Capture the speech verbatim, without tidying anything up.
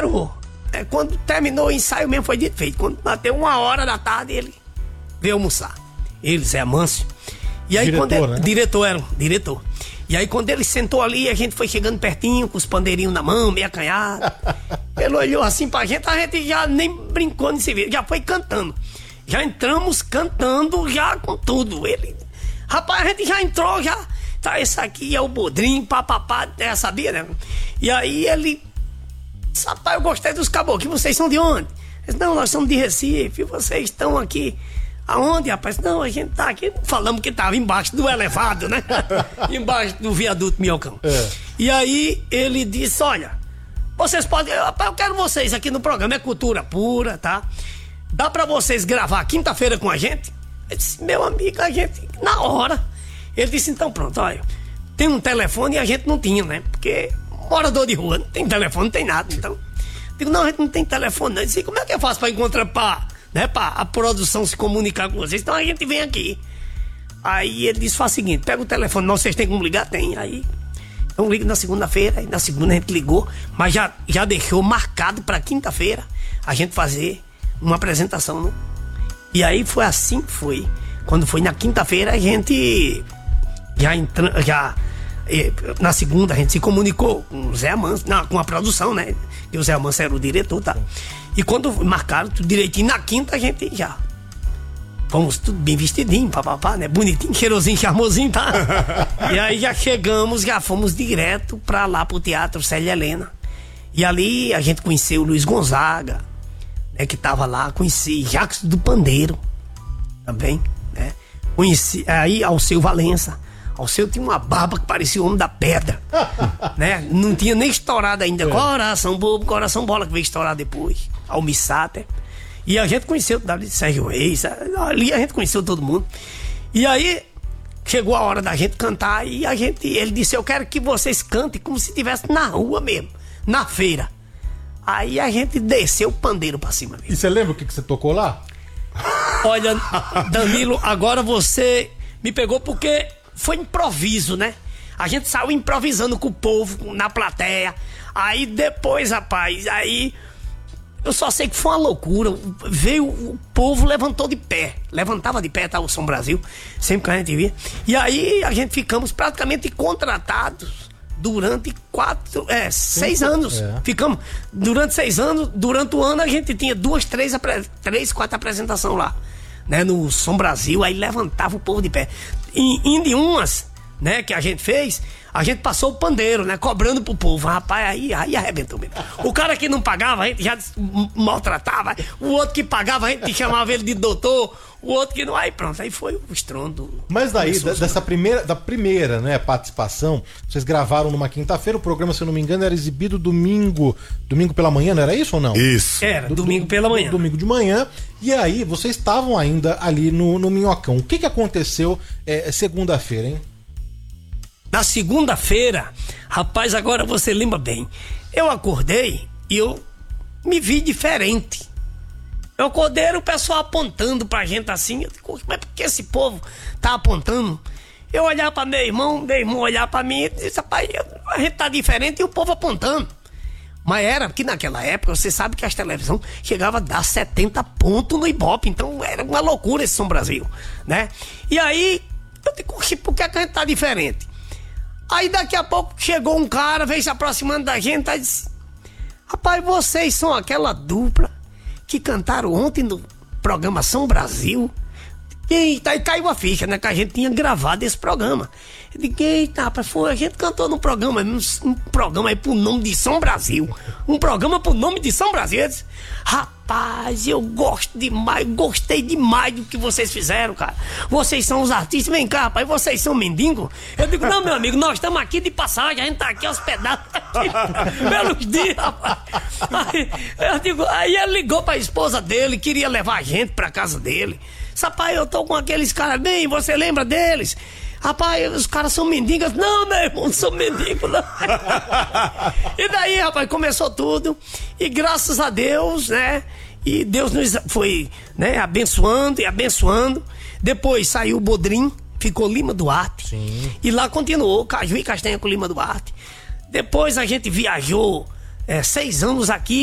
esperou. É, quando terminou o ensaio mesmo, foi dito feito. Quando bateu uma hora da tarde, ele veio almoçar. Ele, Zé Amâncio. E aí, Diretor, quando ele, né? Diretor, era, diretor. E aí, quando ele sentou ali, a gente foi chegando pertinho, com os pandeirinhos na mão, meio acanhado. Ele olhou assim pra gente, a gente já nem brincou nesse vídeo, já foi cantando. Já entramos cantando, já com tudo. Ele, rapaz, a gente já entrou, já. Tá, esse aqui é o Bodrinho, papapá, é, sabia, né? E aí ele, rapaz, eu gostei dos caboclos, vocês são de onde? Ele disse, não, nós somos de Recife, vocês estão aqui. Aonde, rapaz? Não, a gente tá aqui, falamos que tava embaixo do elevado, né? Embaixo do viaduto Minhocão. É. E aí ele disse, olha, vocês podem, rapaz, eu quero vocês aqui no programa, é cultura pura, tá? Dá pra vocês gravar quinta-feira com a gente? Eu disse, meu amigo, a gente, na hora. Ele disse, então pronto, olha, tem um telefone e a gente não tinha, né? Porque morador de rua, não tem telefone, não tem nada, então. Digo, não, a gente não tem telefone, não. Eu disse, como é que eu faço pra encontrar, pra, né, pra a produção se comunicar com vocês? Então a gente vem aqui. Aí ele disse, faz o seguinte, pega o telefone, não, vocês têm como ligar? Tem, aí... Então liga na segunda-feira, e na segunda a gente ligou, mas já, já deixou marcado pra quinta-feira a gente fazer uma apresentação, né? E aí foi assim que foi. Quando foi na quinta-feira, a gente já entra, já na segunda a gente se comunicou com o Zé Amâncio, não, com a produção, né? E o Zé Amâncio era o diretor, tá? E quando marcaram tudo direitinho, na quinta a gente já fomos tudo bem vestidinho, papapá, né? Bonitinho, cheirosinho, charmosinho, tá? E aí já chegamos, já fomos direto pra lá pro Teatro Célia Helena. E ali a gente conheceu o Luiz Gonzaga, né? Que tava lá, conheci Jacques do Pandeiro também, né? Conheci aí Alceu Valença. Alceu tinha uma barba que parecia o Homem da Pedra, né? Não tinha nem estourado ainda. É. Coração bobo, coração bola, que veio estourar depois. Almissáter. E a gente conheceu o Sérgio Reis. Ali a gente conheceu todo mundo. E aí chegou a hora da gente cantar e a gente, ele disse, eu quero que vocês cantem como se estivesse na rua mesmo, na feira. Aí a gente desceu o pandeiro pra cima mesmo. E você lembra o que, que você tocou lá? Olha, Danilo, agora você me pegou porque foi improviso, né? A gente saiu improvisando com o povo na plateia. Aí depois, rapaz, aí eu só sei que foi uma loucura. Veio, o povo levantou de pé. Levantava de pé, tá? O Som Brasil, sempre que a gente via. E aí a gente ficamos praticamente contratados durante quatro, é, seis Sim, anos. É. Ficamos durante seis anos. Durante o ano a gente tinha duas, três, três quatro apresentações lá, né? No Som Brasil, aí levantava o povo de pé. E indo em umas, né, que a gente fez, a gente passou o pandeiro, né, cobrando pro povo. Rapaz, aí, aí arrebentou mesmo. O cara que não pagava, a gente já maltratava. O outro que pagava, a gente chamava ele de doutor. O outro que não, aí pronto, aí foi o estrondo. Mas daí, da, dessa primeira, da primeira, né, participação, vocês gravaram numa quinta-feira, o programa, se eu não me engano, era exibido domingo, domingo pela manhã, não era isso ou não? Isso. Era, do, domingo pela manhã. Domingo de manhã, e aí vocês estavam ainda ali no, no Minhocão. O que que aconteceu é, segunda-feira, hein? Na segunda-feira, rapaz, agora você lembra bem, eu acordei e eu me vi diferente. Eu acordei, o pessoal apontando pra gente assim. Eu digo, mas por que esse povo tá apontando? Eu olhar pra meu irmão, meu irmão olhar pra mim e disse, rapaz, a gente tá diferente e o povo apontando. Mas era que naquela época, você sabe que as televisões chegavam a dar setenta pontos no Ibope. Então era uma loucura esse Som Brasil, né? E aí, eu digo, por que a gente tá diferente? Aí daqui a pouco chegou um cara, veio se aproximando da gente e disse, rapaz, vocês são aquela dupla que cantaram ontem no programa Som Brasil. Eita, aí caiu a ficha, né? Que a gente tinha gravado esse programa. Eu digo, eita, rapaz, foi, a gente cantou num programa, um, um programa aí pro nome de Som Brasil. Um programa pro nome de Som Brasil. Eu disse, rapaz, eu gosto demais, gostei demais do que vocês fizeram, cara. Vocês são os artistas, vem cá, rapaz, vocês são mendigos? Eu digo, não, meu amigo, nós estamos aqui de passagem, a gente tá aqui hospedado pelos dias, rapaz. Aí, eu digo, aí ele ligou pra esposa dele, queria levar a gente pra casa dele. Rapaz, eu tô com aqueles caras bem, você lembra deles? Rapaz, os caras são mendigos. Não, meu irmão, não são mendigos, não. E daí, rapaz, começou tudo. E graças a Deus, né? E Deus nos foi, né, abençoando e abençoando. Depois saiu o Bodrim, ficou Lima Duarte. Sim. E lá continuou, Caju e Castanha com Lima Duarte. Depois a gente viajou é, seis anos aqui.